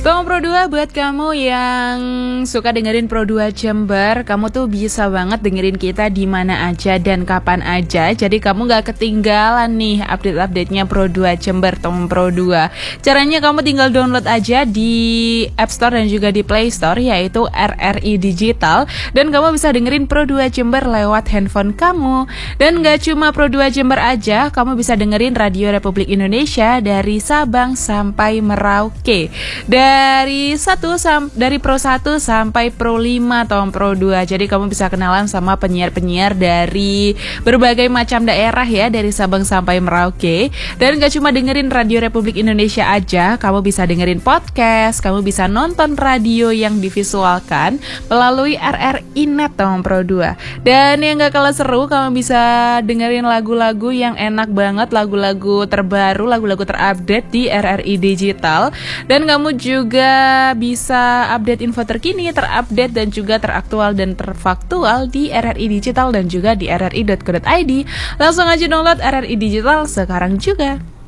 Tolong Pro 2 buat kamu yang suka dengerin Pro 2 Jember, kamu tuh bisa banget dengerin kita di mana aja dan kapan aja. Jadi kamu gak ketinggalan nih update-update-nya Pro 2 Jember, Tolong Pro 2. Caranya kamu tinggal download aja di App Store dan juga di Play Store, yaitu RRI Digital. Dan kamu bisa dengerin Pro 2 Jember lewat handphone kamu. Dan gak cuma Pro 2 Jember aja, kamu bisa dengerin Radio Republik Indonesia dari Sabang sampai Merauke. Dari Pro 1 sampai Pro 5 atau Pro 2. Jadi kamu bisa kenalan sama penyiar-penyiar dari berbagai macam daerah ya, dari Sabang sampai Merauke. Dan gak cuma dengerin Radio Republik Indonesia aja, kamu bisa dengerin podcast, kamu bisa nonton radio yang divisualkan melalui RRI Net atau Pro 2. Dan yang gak kalah seru, kamu bisa dengerin lagu-lagu yang enak banget, lagu-lagu terbaru, lagu-lagu terupdate di RRI Digital. Dan kamu juga bisa update info terkini, terupdate dan juga teraktual dan terfaktual di RRI Digital dan juga di rri.co.id. Langsung aja download RRI Digital sekarang juga.